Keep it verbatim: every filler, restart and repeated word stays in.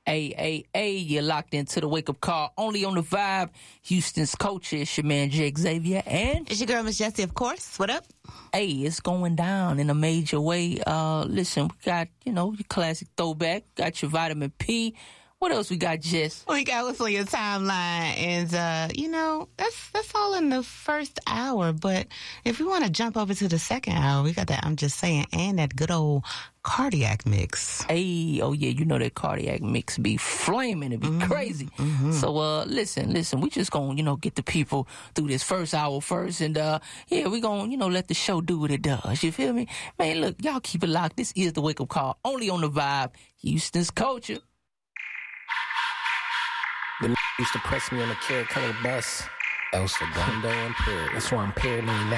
Hey, hey, hey, you're locked into the wake-up call only on the Vibe. Houston's culture. It's your man, Jake Xavier, and it's your girl, Miss Jessie, of course. What up? Hey, it's going down in a major way. Uh, listen, we got, you know, your classic throwback. Got your vitamin P. What else we got, Jess? We got what's on your timeline, and uh, you know that's that's all in the first hour. But if we want to jump over to the second hour, we got that. I'm just saying, and that good old cardiac mix. Hey, oh yeah, you know that cardiac mix be flaming, it be mm-hmm. crazy. Mm-hmm. So uh, listen, listen, we just gonna you know get the people through this first hour first, and uh, yeah, we gonna you know let the show do what it does. You feel me, man? Look, y'all keep it locked. This is the wake up call only on the Vibe, Houston's culture. The used to press me on the Carrot Color bus. El Segundo impaired. That's why I'm paranoid now.